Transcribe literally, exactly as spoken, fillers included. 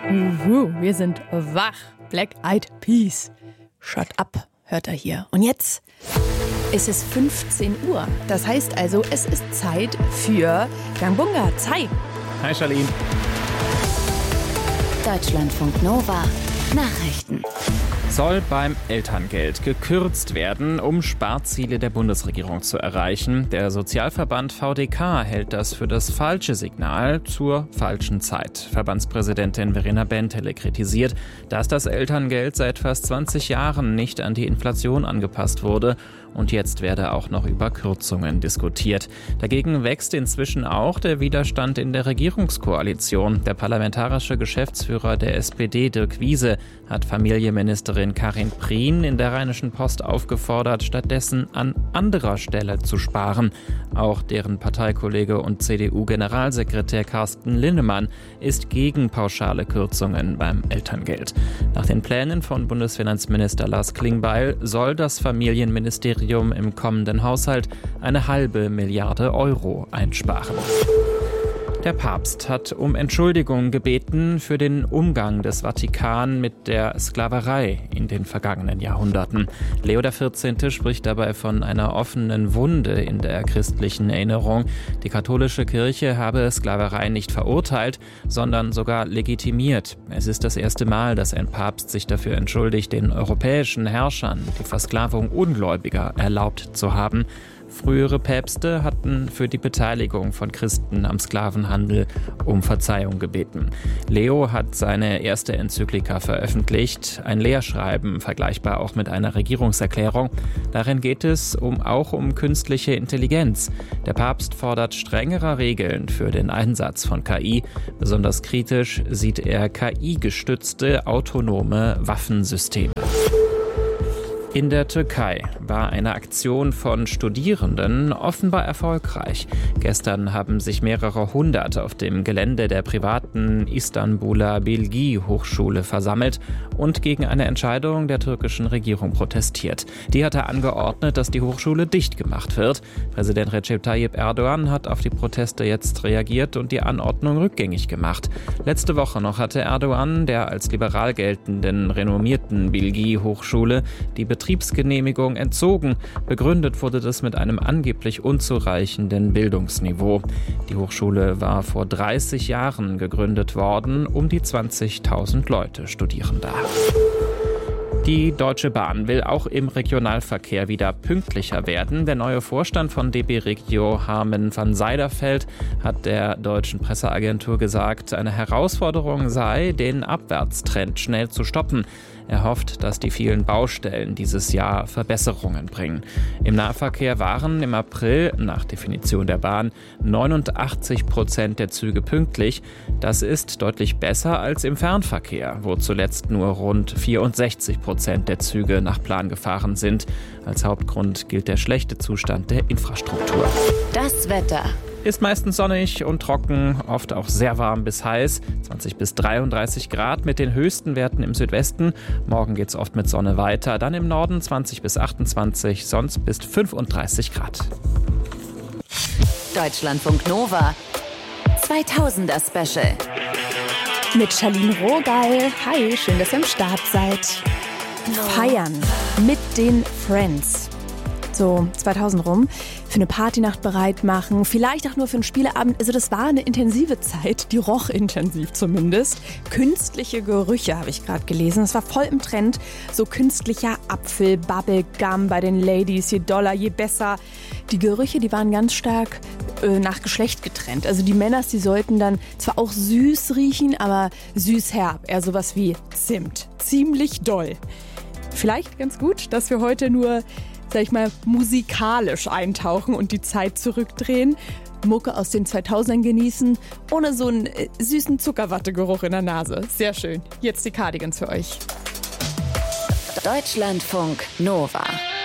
Uhu, wir sind wach. Black Eyed Peas. Shut up, hört er hier. Und jetzt ist es fünfzehn Uhr. Das heißt also, es ist Zeit für Gangbunga. Zeit. Hi, Charlene. Deutschlandfunk Nova. Nachrichten. Soll beim Elterngeld gekürzt werden, um Sparziele der Bundesregierung zu erreichen. Der Sozialverband V D K hält das für das falsche Signal zur falschen Zeit. Verbandspräsidentin Verena Bentele kritisiert, dass das Elterngeld seit fast zwanzig Jahren nicht an die Inflation angepasst wurde. Und jetzt werde auch noch über Kürzungen diskutiert. Dagegen wächst inzwischen auch der Widerstand in der Regierungskoalition. Der parlamentarische Geschäftsführer der S P D, Dirk Wiese, hat Familienministerin Karin Prien in der Rheinischen Post aufgefordert, stattdessen an anderer Stelle zu sparen. Auch deren Parteikollege und C D U-Generalsekretär Carsten Linnemann ist gegen pauschale Kürzungen beim Elterngeld. Nach den Plänen von Bundesfinanzminister Lars Klingbeil soll das Familienministerium im kommenden Haushalt eine halbe Milliarde Euro einsparen. Der Papst hat um Entschuldigung gebeten für den Umgang des Vatikan mit der Sklaverei in den vergangenen Jahrhunderten. Leo der vierzehnte spricht dabei von einer offenen Wunde in der christlichen Erinnerung. Die katholische Kirche habe Sklaverei nicht verurteilt, sondern sogar legitimiert. Es ist das erste Mal, dass ein Papst sich dafür entschuldigt, den europäischen Herrschern die Versklavung Ungläubiger erlaubt zu haben. Frühere Päpste hatten für die Beteiligung von Christen am Sklavenhandel um Verzeihung gebeten. Leo hat seine erste Enzyklika veröffentlicht, ein Lehrschreiben, vergleichbar auch mit einer Regierungserklärung. Darin geht es um, auch um künstliche Intelligenz. Der Papst fordert strengere Regeln für den Einsatz von K I. Besonders kritisch sieht er K I-gestützte autonome Waffensysteme. In der Türkei war eine Aktion von Studierenden offenbar erfolgreich. Gestern haben sich mehrere hundert auf dem Gelände der privaten Istanbuler Bilgi-Hochschule versammelt und gegen eine Entscheidung der türkischen Regierung protestiert. Die hatte angeordnet, dass die Hochschule dicht gemacht wird. Präsident Recep Tayyip Erdogan hat auf die Proteste jetzt reagiert und die Anordnung rückgängig gemacht. Letzte Woche noch hatte Erdogan der als liberal geltenden renommierten Bilgi-Hochschule die Betriebsgenehmigung entzogen. Begründet wurde das mit einem angeblich unzureichenden Bildungsniveau. Die Hochschule war vor dreißig Jahren gegründet worden. Um die zwanzigtausend Leute studieren da. Die Deutsche Bahn will auch im Regionalverkehr wieder pünktlicher werden. Der neue Vorstand von D B Regio, Harmen van Seiderfeld, hat der deutschen Presseagentur gesagt, eine Herausforderung sei, den Abwärtstrend schnell zu stoppen. Er hofft, dass die vielen Baustellen dieses Jahr Verbesserungen bringen. Im Nahverkehr waren im April, nach Definition der Bahn, neunundachtzig Prozent der Züge pünktlich. Das ist deutlich besser als im Fernverkehr, wo zuletzt nur rund vierundsechzig Prozent der Züge nach Plan gefahren sind. Als Hauptgrund gilt der schlechte Zustand der Infrastruktur. Das Wetter. Ist meistens sonnig und trocken, oft auch sehr warm bis heiß, zwanzig bis dreiunddreißig Grad mit den höchsten Werten im Südwesten. Morgen geht's oft mit Sonne weiter, dann im Norden zwanzig bis achtundzwanzig, sonst bis fünfunddreißig Grad. Deutschlandfunk Nova. zweitausender Special. Mit Charlene Rogal. Hi, schön, dass ihr am Start seid. Feiern mit den Friends. So zweitausend rum, für eine Partynacht bereit machen, vielleicht auch nur für einen Spieleabend. Also das war eine intensive Zeit, die roch intensiv zumindest. Künstliche Gerüche habe ich gerade gelesen. Das war voll im Trend. So künstlicher Apfel, Bubblegum bei den Ladies, je doller, je besser. Die Gerüche, die waren ganz stark äh, nach Geschlecht getrennt. Also die Männer, die sollten dann zwar auch süß riechen, aber süß-herb. Eher sowas wie Zimt. Ziemlich doll. Vielleicht ganz gut, dass wir heute nur, sag ich mal, musikalisch eintauchen und die Zeit zurückdrehen, Mucke aus den zweitausendern genießen, ohne so einen äh, süßen Zuckerwattegeruch in der Nase. Sehr schön. Jetzt die Cardigans für euch. Deutschlandfunk Nova.